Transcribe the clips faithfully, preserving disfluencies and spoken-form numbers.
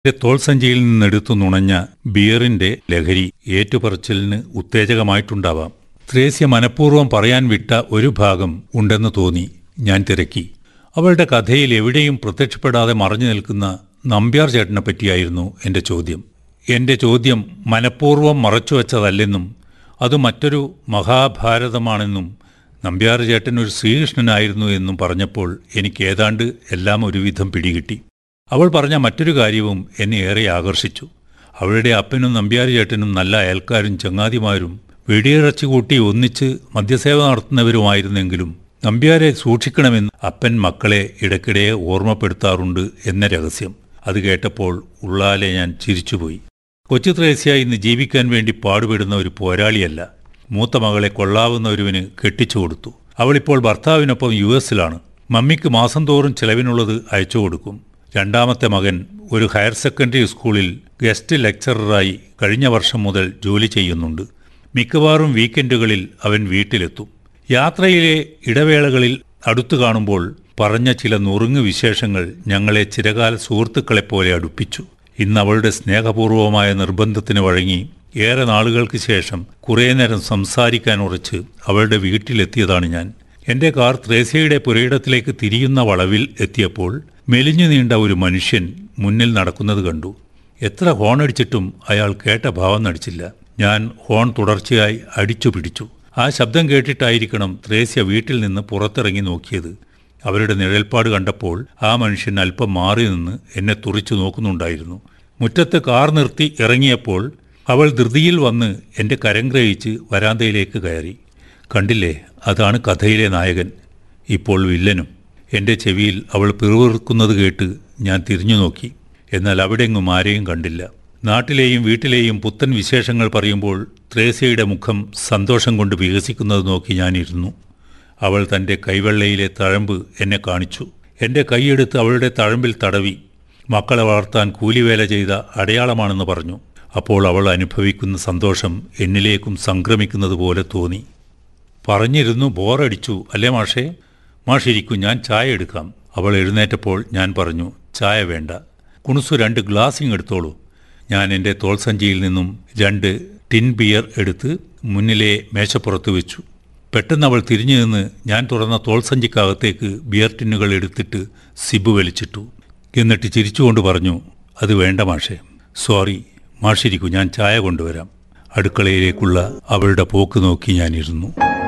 തോൾസഞ്ചിയിൽ നിന്നെടുത്തു നുണഞ്ഞ ബിയറിന്റെ ലഹരി ഏറ്റുപറച്ചിലിന് ഉത്തേജകമായിട്ടുണ്ടാവാം. ത്രേസ്യ മനഃപൂർവ്വം പറയാൻ വിട്ട ഒരു ഭാഗം ഉണ്ടെന്ന് തോന്നി. ഞാൻ തിരക്കി. അവളുടെ കഥയിൽ എവിടെയും പ്രത്യക്ഷപ്പെടാതെ മറഞ്ഞു നിൽക്കുന്ന നമ്പ്യാർ ചേട്ടനെ പറ്റിയായിരുന്നു എന്റെ ചോദ്യം. എന്റെ ചോദ്യം മനഃപൂർവ്വം മറച്ചുവെച്ചതല്ലെന്നും അത് മറ്റൊരു മഹാഭാരതമാണെന്നും നമ്പ്യാർ ചേട്ടൻ ഒരു ശ്രീകൃഷ്ണനായിരുന്നു എന്നും പറഞ്ഞപ്പോൾ എനിക്ക് ഏതാണ്ട് എല്ലാം ഒരുവിധം പിടികിട്ടി. അവൾ പറഞ്ഞ മറ്റൊരു കാര്യവും എന്നെ ഏറെ ആകർഷിച്ചു. അവളുടെ അപ്പനും നമ്പ്യാർ ചേട്ടനും നല്ല അയൽക്കാരും ചങ്ങാതിമാരും വെടിയിറച്ചി കൂട്ടി ഒന്നിച്ച് മദ്യസേവ നടത്തുന്നവരുമായിരുന്നെങ്കിലും നമ്പ്യാരെ സൂക്ഷിക്കണമെന്ന് അപ്പൻ മക്കളെ ഇടയ്ക്കിടെ ഓർമ്മപ്പെടുത്താറുണ്ട് എന്ന രഹസ്യം. അത് കേട്ടപ്പോൾ ഉള്ളാലെ ഞാൻ ചിരിച്ചുപോയി. കൊച്ചു ത്രേസ്യ ഇന്ന് ജീവിക്കാൻ വേണ്ടി പാടുപെടുന്ന ഒരു പോരാളിയല്ല. മൂത്ത മകളെ കൊള്ളാവുന്ന ഒരുവിന് കെട്ടിച്ചു കൊടുത്തു. അവളിപ്പോൾ ഭർത്താവിനൊപ്പം യു എസിലാണ്. മമ്മിക്ക് മാസം തോറും ചെലവിനുള്ളത് അയച്ചു കൊടുക്കും. രണ്ടാമത്തെ മകൻ ഒരു ഹയർ സെക്കൻഡറി സ്കൂളിൽ ഗസ്റ്റ് ലെക്ചററായി കഴിഞ്ഞ വർഷം മുതൽ ജോലി ചെയ്യുന്നുണ്ട്. മിക്കവാറും വീക്കെൻഡുകളിൽ അവൻ വീട്ടിലെത്തും. യാത്രയിലെ ഇടവേളകളിൽ അടുത്തു കാണുമ്പോൾ പറഞ്ഞ ചില നുറുങ്ങ് വിശേഷങ്ങൾ ഞങ്ങളെ ചിരകാല സുഹൃത്തുക്കളെപ്പോലെ അടുപ്പിച്ചു. ഇന്ന് അവളുടെ സ്നേഹപൂർവമായ നിർബന്ധത്തിന് വഴങ്ങി ഏറെ നാളുകൾക്ക് ശേഷം കുറേ നേരം സംസാരിക്കാൻ ഉറച്ച് അവളുടെ വീട്ടിലെത്തിയതാണ് ഞാൻ. എന്റെ കാർ ത്രേസ്യയുടെ പുരയിടത്തിലേക്ക് തിരിയുന്ന വളവിൽ എത്തിയപ്പോൾ മെലിഞ്ഞു നീണ്ട ഒരു മനുഷ്യൻ മുന്നിൽ നടക്കുന്നത് കണ്ടു. എത്ര ഹോണടിച്ചിട്ടും അയാൾ കേട്ട ഭാവം നടിച്ചില്ല. ഞാൻ ഹോൺ തുടർച്ചയായി അടിച്ചു പിടിച്ചു. ആ ശബ്ദം കേട്ടിട്ടായിരിക്കണം ത്രേസ്യ വീട്ടിൽ നിന്ന് പുറത്തിറങ്ങി നോക്കിയത്. അവരുടെ നിഴൽപ്പാട് കണ്ടപ്പോൾ ആ മനുഷ്യൻ അല്പം മാറി നിന്ന് എന്നെ തുറിച്ചു നോക്കുന്നുണ്ടായിരുന്നു. മുറ്റത്ത് കാർ നിർത്തി ഇറങ്ങിയപ്പോൾ അവൾ ധൃതിയിൽ വന്ന് എൻ്റെ കരം ഗ്രഹിച്ച് വരാന്തയിലേക്ക് കയറി. കണ്ടില്ലേ, അതാണ് കഥയിലെ നായകൻ, ഇപ്പോൾ വില്ലനും. എൻ്റെ ചെവിയിൽ അവൾ പിറുപിറുക്കുന്നത് കേട്ട് ഞാൻ തിരിഞ്ഞു നോക്കി. എന്നാൽ അവിടെങ്ങും ആരെയും കണ്ടില്ല. നാട്ടിലെയും വീട്ടിലെയും പുത്തൻ വിശേഷങ്ങൾ പറയുമ്പോൾ ത്രേസ്യയുടെ മുഖം സന്തോഷം കൊണ്ട് വികസിക്കുന്നത് നോക്കി ഞാനിരുന്നു. അവൾ തൻ്റെ കൈവെള്ളയിലെ തഴമ്പ് എന്നെ കാണിച്ചു. എൻ്റെ കൈയെടുത്ത് അവളുടെ തഴമ്പിൽ തടവി. മക്കളെ വളർത്താൻ കൂലിവേല ചെയ്ത അടയാളമാണെന്ന് പറഞ്ഞു. അപ്പോൾ അവൾ അനുഭവിക്കുന്ന സന്തോഷം എന്നിലേക്കും സംക്രമിക്കുന്നത് പോലെ തോന്നി. പറഞ്ഞിരുന്നു ബോറടിച്ചു അല്ലേ മാഷേ? മാഷിരിക്കൂ, ഞാൻ ചായ എടുക്കാം. അവൾ എഴുന്നേറ്റപ്പോൾ ഞാൻ പറഞ്ഞു, ചായ വേണ്ട, കുണുസു രണ്ട് ഗ്ലാസിങ് എടുത്തോളൂ. ഞാൻ എൻ്റെ തോൾസഞ്ചിയിൽ നിന്നും രണ്ട് ടിൻ ബിയർ എടുത്ത് മുന്നിലെ മേശപ്പുറത്ത് വെച്ചു. പെട്ടെന്ന് അവൾ തിരിഞ്ഞു നിന്ന് ഞാൻ തുറന്ന തോൾസഞ്ചിക്കകത്തേക്ക് ബിയർ ടിന്നുകൾ എടുത്തിട്ട് സിബ് വലിച്ചിട്ടു. എന്നിട്ട് ചിരിച്ചുകൊണ്ട് പറഞ്ഞു, അത് വേണ്ട മാഷേ, സോറി, മാഷിരിക്കൂ, ഞാൻ ചായ കൊണ്ടുവരാം. അടുക്കളയിലേക്കുള്ള അവളുടെ പോക്ക് നോക്കി ഞാനിരുന്നു.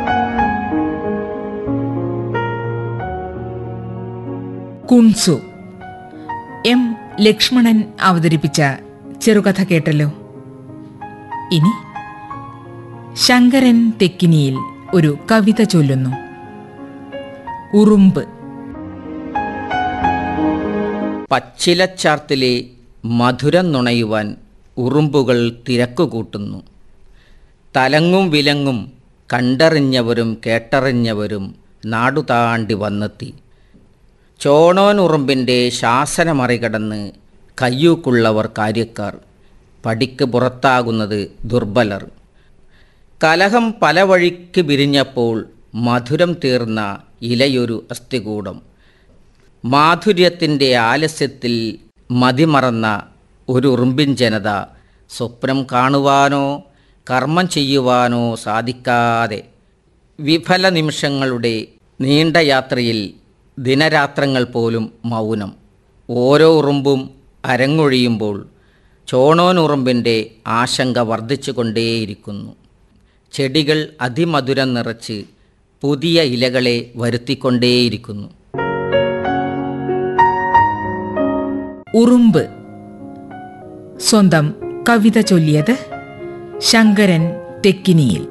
കുൺസു എം ലക്ഷ്മണൻ അവതരിപ്പിച്ച ചെറുകഥ കേട്ടല്ലോ. ഇനി ശങ്കരൻ തെക്കിനിയിൽ ഒരു കവിത ചൊല്ലുന്നു. ഉറുമ്പ്. പച്ചിലച്ചാർത്തിലെ മധുരം നുണയുവാൻ ഉറുമ്പുകൾ തിരക്കുകൂട്ടുന്നു. തലങ്ങും വിലങ്ങും കണ്ടറിഞ്ഞവരും കേട്ടറിഞ്ഞവരും നാടുതാണ്ടി വന്നെത്തി. ചോണോൻ ഉറുമ്പിൻ്റെ ശാസന മറികടന്ന് കയ്യൂക്കുള്ളവർ കാര്യക്കാർ, പടിക്ക് പുറത്താകുന്നത് ദുർബലർ. കലഹം പല വഴിക്ക് വിരിഞ്ഞപ്പോൾ മധുരം തീർന്ന ഇലയൊരു അസ്ഥികൂടം. മാധുര്യത്തിൻ്റെ ആലസ്യത്തിൽ മതിമറന്ന ഒരു ഉറുമ്പിൻ ജനത സ്വപ്നം കാണുവാനോ കർമ്മം ചെയ്യുവാനോ സാധിക്കാതെ വിഫല നിമിഷങ്ങളുടെ നീണ്ട യാത്രയിൽ ദിനരാത്രങ്ങൾ പോലും മൗനം. ഓരോ ഉറുമ്പും അരങ്ങൊഴിയുമ്പോൾ ചോണോൻ ഉറുമ്പിൻ്റെ ആശങ്ക വർദ്ധിച്ചു കൊണ്ടേയിരിക്കുന്നു. ചെടികൾ അതിമധുരം നിറച്ച് പുതിയ ഇലകളെ വരുത്തിക്കൊണ്ടേയിരിക്കുന്നു. ഉറുമ്പ്. സ്വന്തം കവിത ചൊല്ലിയത് ശങ്കരൻ തെക്കിനിയിൽ.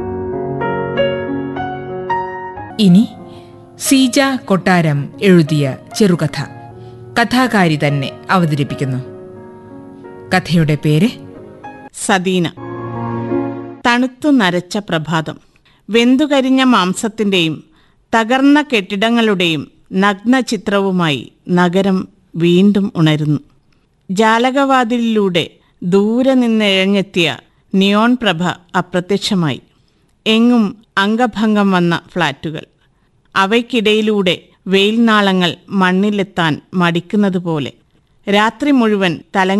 ഇനി സീജ കൊട്ടാരം എഴുതിയ ചെറുകഥ കഥാകാരി തന്നെ അവതരിപ്പിക്കുന്നു. കഥയുടെ പേര് സദീന. തണുത്തു നരച്ച പ്രഭാതം. വെന്തുകരിഞ്ഞ മാംസത്തിൻ്റെയും തകർന്ന കെട്ടിടങ്ങളുടെയും നഗ്ന ചിത്രവുമായി നഗരം വീണ്ടും ഉണരുന്നു. ജാലകവാതിലിലൂടെ ദൂരെ നിന്നിഴഞ്ഞെത്തിയ നിയോൺ പ്രഭ അപ്രത്യക്ഷമായി. എങ്ങും അംഗഭംഗം വന്ന ഫ്ലാറ്റുകൾ. അവയ്ക്കിടയിലൂടെ വെയിൽനാളങ്ങൾ മണ്ണിലെത്താൻ മടിക്കുന്നതുപോലെ. രാത്രി മുഴുവൻ തലങ്ങ